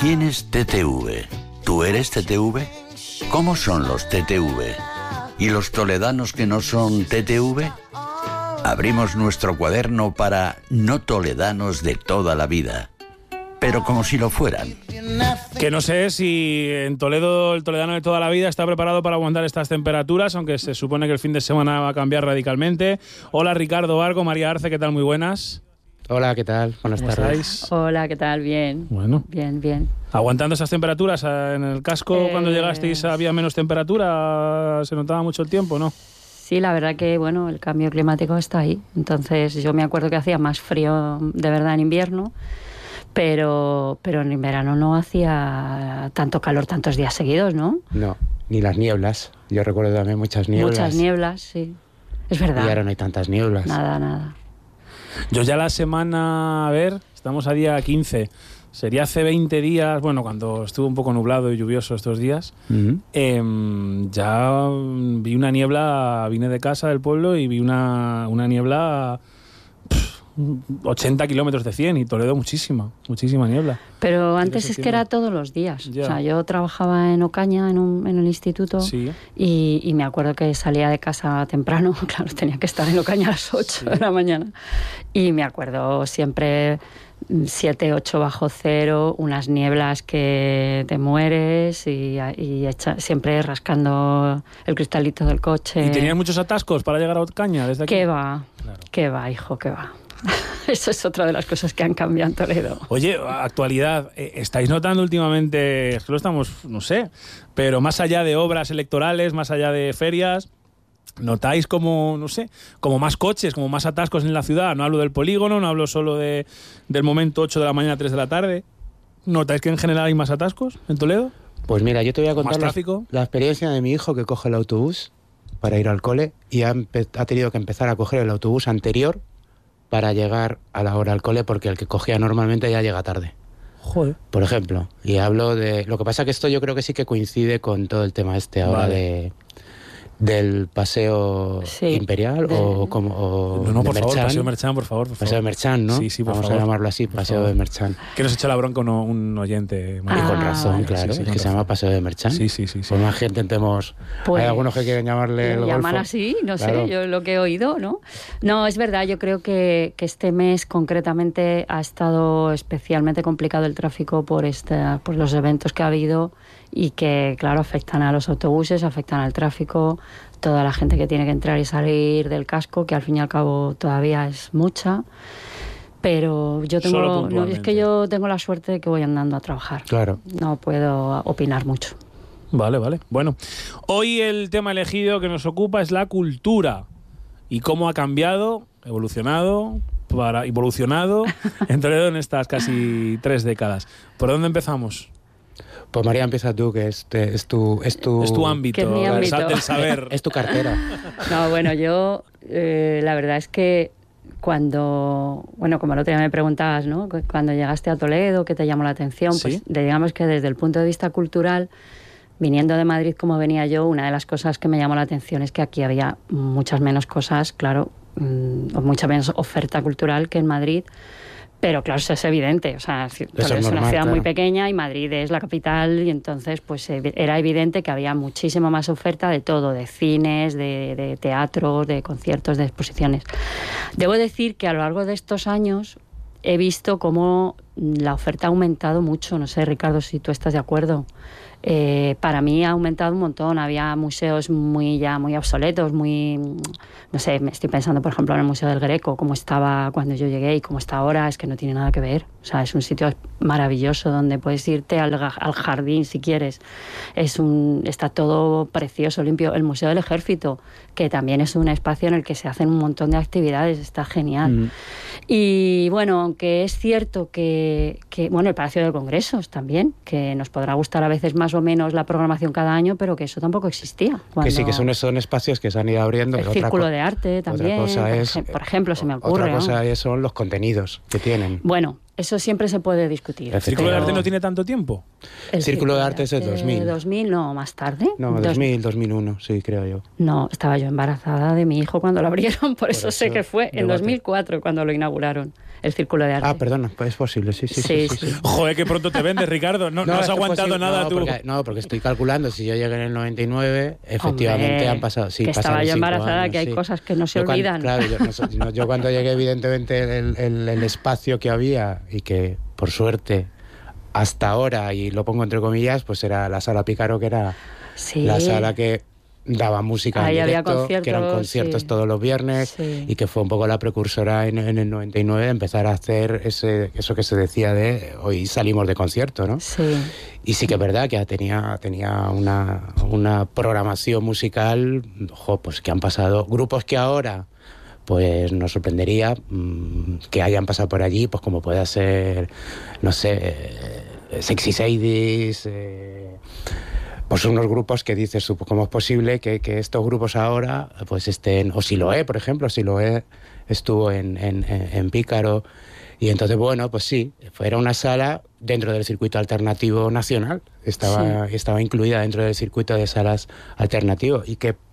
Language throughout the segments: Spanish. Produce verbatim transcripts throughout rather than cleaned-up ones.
¿Quién es T T V? ¿Tú eres T T V? ¿Cómo son los T T V? ¿Y los toledanos que no son T T V? Abrimos nuestro cuaderno para no toledanos de toda la vida, pero como si lo fueran. Que no sé si en Toledo el toledano de toda la vida está preparado para aguantar estas temperaturas, aunque se supone que el fin de semana va a cambiar radicalmente. Hola Ricardo Vargo, María Arce, ¿qué tal? Muy buenas. Hola, ¿qué tal? Buenas ¿Cómo tardes. estáis? Hola, ¿qué tal? Bien. Bueno. Bien, bien. ¿Aguantando esas temperaturas? ¿En el casco Eh... cuando llegasteis había menos temperatura? ¿Se notaba mucho el tiempo, no? Sí, la verdad que, bueno, el cambio climático está ahí. Entonces, yo me acuerdo que hacía más frío de verdad en invierno, pero, pero en verano no hacía tanto calor tantos días seguidos, ¿no? No, ni las nieblas. Yo recuerdo también muchas nieblas. Muchas nieblas, sí. Es verdad. Y ahora no hay tantas nieblas. Nada, nada. Yo ya la semana, a ver, estamos a día quince, sería hace veinte días, bueno, cuando estuvo un poco nublado y lluvioso estos días, Uh-huh. eh, ya vi una niebla, vine de casa del pueblo y vi una, una niebla pff, ochenta kilómetros de cien y Toledo muchísima, muchísima niebla. Pero antes es que era todos los días. Ya. O sea, yo trabajaba en Ocaña, en, un, en el instituto, Sí. y, y me acuerdo que salía de casa temprano, claro, tenía que estar en Ocaña a las ocho Sí. de la mañana. Y me acuerdo siempre siete, ocho bajo cero, unas nieblas que te mueres y, y echa, siempre rascando el cristalito del coche. ¿Y tenías muchos atascos para llegar a Ocaña desde aquí? ¿Qué va? Claro. ¿Qué va, hijo? ¿Qué va? Eso es otra de las cosas que han cambiado en Toledo. Oye, actualidad, eh, ¿estáis notando últimamente, es que lo estamos, no sé, pero más allá de obras electorales, más allá de ferias, notáis como, no sé, como más coches, como más atascos en la ciudad? No hablo del polígono, no hablo solo de, del momento ocho de la mañana a tres de la tarde. ¿Notáis que en general hay más atascos en Toledo? Pues mira, yo te voy a contar ¿Más la, tráfico? la experiencia de mi hijo que coge el autobús para ir al cole y ha, empe- ha tenido que empezar a coger el autobús anterior para llegar a la hora al cole porque el que cogía normalmente ya llega tarde. Joder. Por ejemplo, y hablo de... Lo que pasa que esto yo creo que sí que coincide con todo el tema este ahora Vale. de... del paseo Sí, imperial de- o como o No, no, de por favor, Merchan. Paseo Merchan, por favor. Por Paseo de favor. Merchan, ¿no? Sí, sí, por Vamos favor. a llamarlo así, Por Paseo favor. de Merchan. Que nos echa la bronca uno, un oyente. Y María. con Ah, razón, vale. claro, Sí, sí, es con que se razón. llama Paseo de Merchan. Sí, sí, sí, sí. Por más que intentemos... Pues, hay algunos que quieren llamarle el lo llaman Golfo. así, no Claro. sé, yo lo que he oído, ¿no? No, es verdad, yo creo que, que este mes concretamente ha estado especialmente complicado el tráfico por, este, por los eventos que ha habido y que, claro, afectan a los autobuses, afectan al tráfico, toda la gente que tiene que entrar y salir del casco, que al fin y al cabo todavía es mucha. Pero yo Solo tengo, no, es puntualmente. que yo tengo la suerte de que voy andando a trabajar. Claro. No puedo opinar mucho. Vale, vale. Bueno, hoy el tema elegido que nos ocupa es la cultura y cómo ha cambiado, evolucionado, para evolucionado en Toledo en estas casi tres décadas. ¿Por dónde empezamos? Pues María, empieza tú, que es, te- es tu... Es tu, Es tu ámbito, que es mi el ámbito. sal del saber. Es tu cartera. No, bueno, yo eh, la verdad es que cuando, bueno, como el otro día me preguntabas, ¿no? Cu- Cuando llegaste a Toledo, ¿qué te llamó la atención? Sí. Pues de- digamos que desde el punto de vista cultural, viniendo de Madrid como venía yo, una de las cosas que me llamó la atención es que aquí había muchas menos cosas, claro, mm, o mucha menos oferta cultural que en Madrid. Pero claro, eso es evidente, o sea, Toledo es es, una normal, ciudad muy claro. pequeña y Madrid es la capital y entonces pues eh, era evidente que había muchísima más oferta de todo, de cines, de, de teatros, de conciertos, de exposiciones. Debo decir que a lo largo de estos años he visto cómo la oferta ha aumentado mucho, no sé, Ricardo, si tú estás de acuerdo. Eh, para mí ha aumentado un montón, había museos muy ya muy obsoletos, muy, no sé, me estoy pensando por ejemplo en el Museo del Greco, cómo estaba cuando yo llegué y cómo está ahora, es que no tiene nada que ver, o sea, es un sitio maravilloso donde puedes irte al, ga- al jardín si quieres, es un, está todo precioso, limpio, el Museo del Ejército, que también es un espacio en el que se hacen un montón de actividades, está genial. Mm. Y bueno, aunque es cierto que, que, bueno, el Palacio de Congresos también, que nos podrá gustar a veces más o menos la programación cada año, pero que eso tampoco existía. Que sí, Cuando- que son, son espacios que se han ido abriendo. el pero otra Círculo co- de Arte también, Otra cosa por, es, ejem- por ejemplo, se me ocurre. Otra ¿no? cosa es, son los contenidos que tienen. Bueno, eso siempre se puede discutir. ¿El Círculo de Pero- Arte no tiene tanto tiempo? El Círculo de Arte es el dos mil. dos mil, no, más tarde. No, dos mil, dos mil uno, sí, creo yo. No, estaba yo embarazada de mi hijo cuando lo abrieron, por, por eso, eso sé que fue en debate. dos mil cuatro cuando lo inauguraron, el Círculo de Arte. Ah, perdona, pues es posible, sí, sí, sí. sí, sí, sí. Joder, qué pronto te vendes, Ricardo. No, no, no has aguantado posible, nada no, tú. Porque, no, porque estoy calculando, si yo llegué en el noventa y nueve, efectivamente Hombre, han pasado... Sí, que estaba yo embarazada, años, que hay sí. cosas que no se yo olvidan. Cuando, claro, yo, no, yo cuando llegué, evidentemente, el, el, el espacio que había y que, por suerte, hasta ahora, y lo pongo entre comillas, pues era la Sala Pícaro, que era sí. la sala que daba música Ahí en había directo, conciertos, que eran conciertos sí. todos los viernes, sí. y que fue un poco la precursora en, en el noventa y nueve de empezar a hacer ese, eso que se decía de hoy salimos de concierto, ¿no? Sí. Y sí que es verdad que tenía, tenía una, una programación musical, jo, pues que han pasado grupos que ahora pues nos sorprendería mmm, que hayan pasado por allí, pues como pueda ser, no sé, eh, Sexy Sadie's, eh, pues unos grupos que dices tú, ¿cómo es posible que, que estos grupos ahora pues estén, o Siloé, por ejemplo, Siloé estuvo en, en, en Pícaro, y entonces, bueno, pues sí, era una sala dentro del circuito alternativo nacional, estaba, sí. estaba incluida dentro del circuito de salas alternativos, y que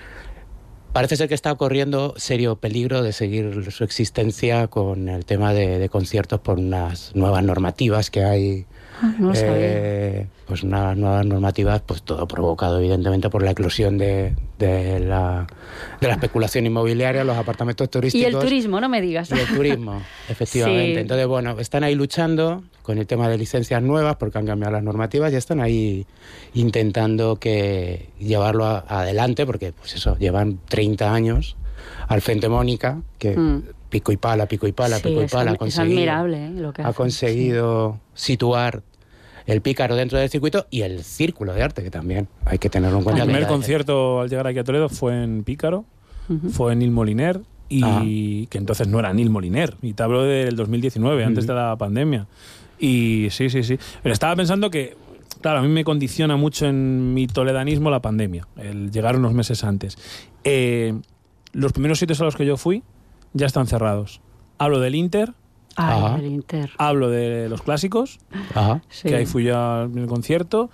parece ser que está corriendo serio peligro de seguir su existencia con el tema de, de conciertos por unas nuevas normativas que hay. Ah, no eh, pues unas nuevas normativas, pues todo provocado evidentemente por la eclosión de, de, la, de la especulación inmobiliaria, los apartamentos turísticos. Y el turismo, no me digas. Y el turismo, efectivamente. Sí. Entonces, bueno, están ahí luchando con el tema de licencias nuevas porque han cambiado las normativas y están ahí intentando que llevarlo a, adelante porque, pues eso, llevan treinta años al frente Mónica, que mm. pico y pala, pico y pala, sí, pico y pala. Es, es admirable, ¿eh? Lo que ha hace, conseguido sí. situar el Pícaro dentro del circuito y el Círculo de Arte, que también hay que tenerlo en cuenta. El primer concierto al llegar aquí a Toledo fue en Pícaro, uh-huh. fue en Nil Moliner, y ah. que entonces no era Nil Moliner, y te hablo del dos mil diecinueve, uh-huh. antes de la pandemia. Y sí, sí, sí. Pero estaba pensando que, claro, a mí me condiciona mucho en mi toledanismo la pandemia, el llegar unos meses antes. Eh, los primeros sitios a los que yo fui ya están cerrados. Hablo del Inter. Ah, el Inter. Hablo de los clásicos, Ajá. que sí. ahí fui yo al concierto,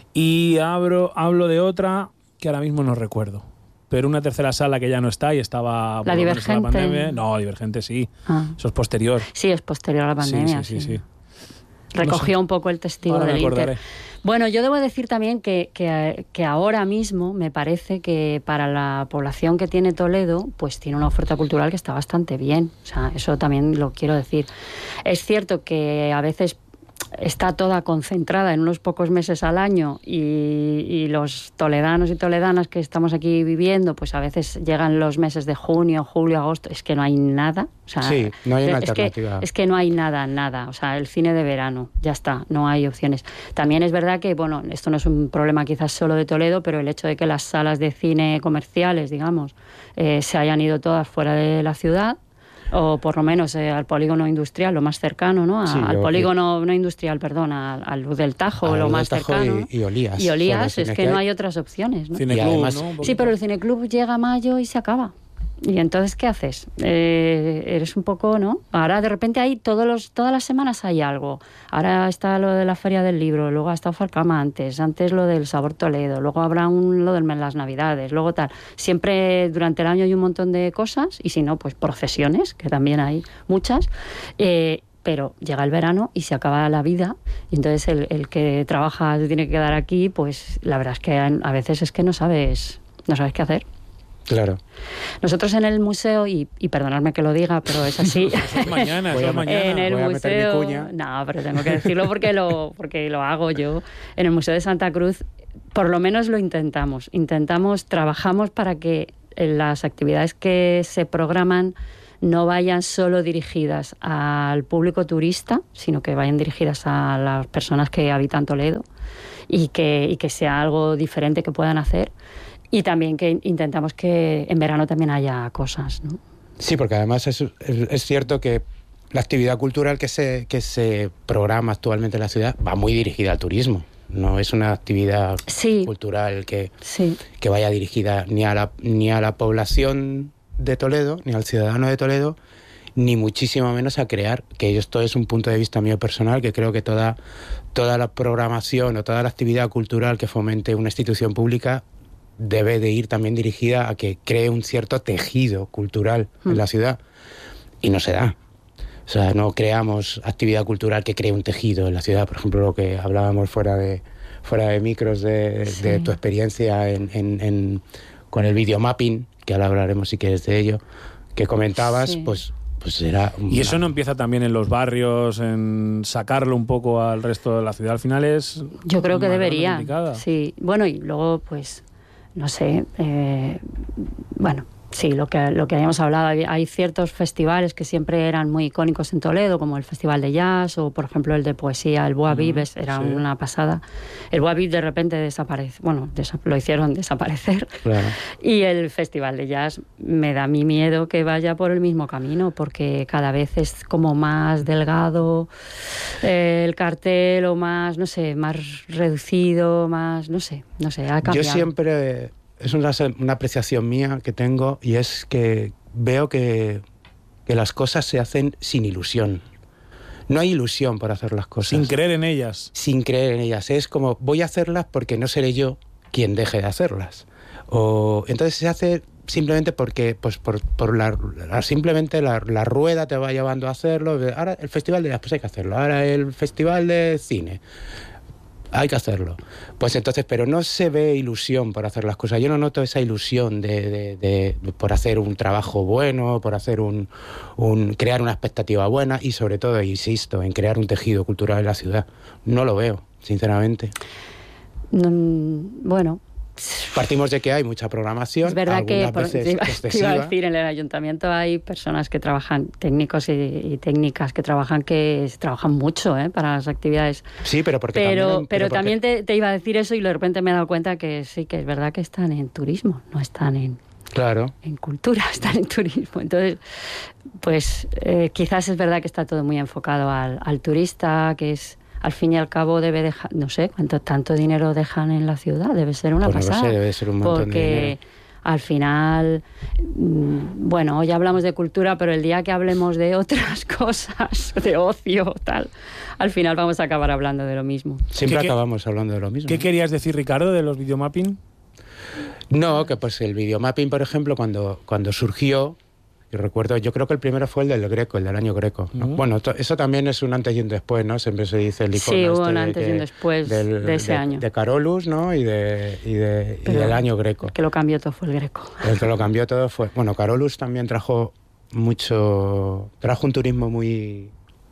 y hablo, hablo de otra que ahora mismo no recuerdo. Pero una tercera sala que ya no está y estaba... La Divergente. La pandemia. No, Divergente sí. Ah. Eso es posterior. Sí, es posterior a la pandemia. Sí, sí, sí. sí. sí. Recogió no sé. un poco el testigo ahora del Inter. Bueno, yo debo decir también que, que, que ahora mismo me parece que para la población que tiene Toledo, pues tiene una oferta cultural que está bastante bien. O sea, eso también lo quiero decir. Es cierto que a veces está toda concentrada en unos pocos meses al año y, y los toledanos y toledanas que estamos aquí viviendo, pues a veces llegan los meses de junio, julio, agosto, es que no hay nada. O sea, sí, no hay una es alternativa. Que, es que no hay nada, nada. O sea, el cine de verano, ya está, no hay opciones. También es verdad que, bueno, esto no es un problema quizás solo de Toledo, pero el hecho de que las salas de cine comerciales, digamos, eh, se hayan ido todas fuera de la ciudad, o por lo menos eh, al polígono industrial, lo más cercano, ¿no? A, sí, al yo, polígono yo, no industrial, perdón, al, al Luz del Tajo, lo más Tajo cercano. Y, y Olías. Y Olías, es que, que no hay otras opciones, ¿no? Cineclub, además, ¿no? Sí, pero el Cineclub llega a mayo y se acaba. Y entonces, ¿qué haces? Eh, eres un poco, ¿no? Ahora de repente hay todos los, todas las semanas hay algo. Ahora está lo de la Feria del Libro, luego ha estado Falcama antes, antes lo del Sabor Toledo, luego habrá un, lo de las Navidades, luego tal. Siempre durante el año hay un montón de cosas, y si no, pues procesiones, que también hay muchas. Eh, pero llega el verano y se acaba la vida, y entonces el, el que trabaja se tiene que quedar aquí, pues la verdad es que a veces es que no sabes, no sabes qué hacer. Claro. Nosotros en el museo, y, y perdonadme que lo diga, pero es así. Es mañana, voy a, es mañana. En el voy a museo, meter mi cuña. No, pero tengo que decirlo porque lo, porque lo hago yo. En el Museo de Santa Cruz, por lo menos lo intentamos. Intentamos, trabajamos para que las actividades que se programan no vayan solo dirigidas al público turista, sino que vayan dirigidas a las personas que habitan Toledo, y que, y que sea algo diferente que puedan hacer. Y también que intentamos que en verano también haya cosas, ¿no? Sí, porque además es, es, es cierto que la actividad cultural que se, que se programa actualmente en la ciudad va muy dirigida al turismo. No es una actividad sí. cultural que, sí. que vaya dirigida ni a, la, ni a la población de Toledo, ni al ciudadano de Toledo, ni muchísimo menos a crear, que esto es un punto de vista mío personal, que creo que toda, toda la programación o toda la actividad cultural que fomente una institución pública debe de ir también dirigida a que cree un cierto tejido cultural mm. en la ciudad, y no se da. O sea, no creamos actividad cultural que cree un tejido en la ciudad. Por ejemplo, lo que hablábamos fuera de, fuera de micros de, sí. de tu experiencia en, en, en, con el videomapping, que ahora hablaremos si quieres de ello, que comentabas, sí. pues, pues era... Una... Y eso no empieza también en los barrios, en sacarlo un poco al resto de la ciudad. Al final es... Yo creo que debería, sí. Bueno, y luego, pues, no sé, eh, bueno... Sí, lo que, lo que habíamos hablado, hay, hay ciertos festivales que siempre eran muy icónicos en Toledo, como el Festival de Jazz o, por ejemplo, el de poesía, el Boa Vives, era sí. una pasada. El Boa Vives de repente desaparece, bueno, desa- lo hicieron desaparecer. Claro. Y el Festival de Jazz me da mi miedo que vaya por el mismo camino, porque cada vez es como más delgado eh, el cartel o más, no sé, más reducido, más, no sé, no sé, ha cambiado. Yo siempre... Es una, una apreciación mía que tengo, y es que veo que, que las cosas se hacen sin ilusión. No hay ilusión por hacer las cosas. Sin creer en ellas. Sin creer en ellas. Es como, voy a hacerlas porque no seré yo quien deje de hacerlas. O, entonces se hace simplemente porque pues por, por la, la, simplemente la, la rueda te va llevando a hacerlo. Ahora el festival de jazz, pues hay que hacerlo. Ahora el festival de cine. Hay que hacerlo. Pues entonces, pero no se ve ilusión por hacer las cosas. Yo no noto esa ilusión de, de, de, de por hacer un trabajo bueno, por hacer un, un crear una expectativa buena, y sobre todo, insisto, en crear un tejido cultural en la ciudad. No lo veo, sinceramente. Mm, bueno. Partimos de que hay mucha programación. Es verdad que, por, veces te, iba, te iba a decir, en el ayuntamiento hay personas que trabajan, técnicos y, y técnicas que trabajan que trabajan mucho ¿eh? para las actividades. Sí, pero porque pero, también... Pero, pero porque... también te, te iba a decir eso, y de repente me he dado cuenta que sí, que es verdad que están en turismo, no están en... Claro. En cultura, están en turismo. Entonces, pues eh, quizás es verdad que está todo muy enfocado al, al turista, que es... Al fin y al cabo debe dejar, no sé cuánto tanto dinero dejan en la ciudad, debe ser una pues pasada. No sé, debe ser un montón porque de dinero. Al final, bueno, hoy hablamos de cultura, pero el día que hablemos de otras cosas, de ocio, tal, al final vamos a acabar hablando de lo mismo. Siempre ¿Qué, acabamos hablando de lo mismo. ¿Qué querías decir, Ricardo, de los videomapping? No, que pues el videomapping, por ejemplo, cuando, cuando surgió, yo recuerdo, yo creo que el primero fue el del Greco, el del año Greco, ¿no? Uh-huh. Bueno, to, eso también es un antes y un después, ¿no? Siempre se dice el icono. Sí, hubo este un antes que, y un después del, de ese de, año. De Carolus, ¿no? Y, de, y, de, y del año Greco. El que lo cambió todo fue el Greco. El que lo cambió todo fue... Bueno, Carolus también trajo mucho... Trajo un turismo muy...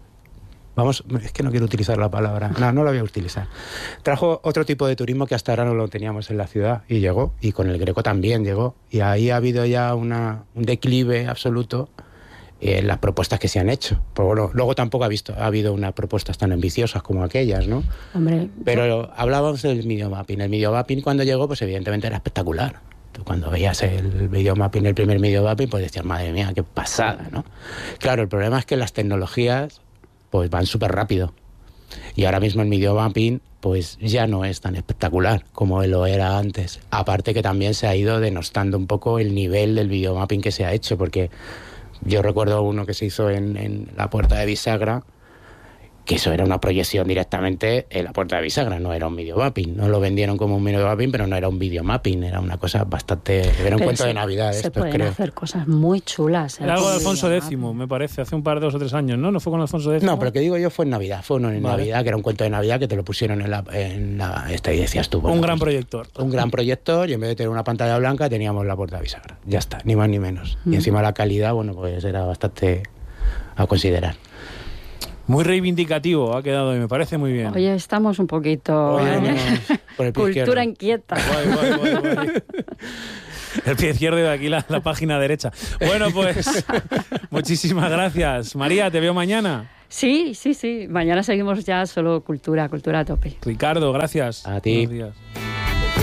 Vamos, es que no quiero utilizar la palabra. No, no la voy a utilizar. Trajo otro tipo de turismo que hasta ahora no lo teníamos en la ciudad, y llegó. Y con el Greco también llegó. Y ahí ha habido ya una, un declive absoluto en las propuestas que se han hecho. Pero bueno, luego tampoco ha, visto, ha habido unas propuestas tan ambiciosas como aquellas, ¿no? Hombre, pero yo... hablábamos del videomapping. El videomapping cuando llegó, pues evidentemente era espectacular. Tú cuando veías el videomapping, el primer videomapping, pues decías, madre mía, qué pasada, ¿no? Claro, el problema es que las tecnologías pues van súper rápido. Y ahora mismo el videomapping pues ya no es tan espectacular como lo era antes. Aparte que también se ha ido denostando un poco el nivel del videomapping que se ha hecho, porque yo recuerdo uno que se hizo en, en la Puerta de Bisagra, que eso era una proyección directamente en la Puerta de Bisagra, no era un videomapping. No lo vendieron como un videomapping, pero no era un videomapping, era una cosa bastante... Era un pero cuento se, de Navidad. Se esto, pueden creo. hacer cosas muy chulas. Era algo de Alfonso Décimo, me parece, hace un par de dos o tres años, ¿no? ¿No fue con Alfonso Décimo? No, pero el que digo yo fue en Navidad, fue uno en vale. Navidad, que era un cuento de Navidad que te lo pusieron en la... En la esta y decías tú... Bueno, un gran pues, proyector. Un gran proyector, y en vez de tener una pantalla blanca teníamos la Puerta de Bisagra. Ya está, ni más ni menos. Mm. Y encima la calidad, bueno, pues era bastante a considerar. Muy reivindicativo ha quedado y me parece muy bien. Oye, estamos un poquito... Oye, ¿eh? por el pie Cultura izquierdo. inquieta. Guay, guay, guay, guay. El pie izquierdo y de aquí la, la página derecha. Bueno, pues muchísimas gracias. María, te veo mañana. Sí, sí, sí. Mañana seguimos ya solo cultura, cultura a tope. Ricardo, gracias. A ti. Buenos días.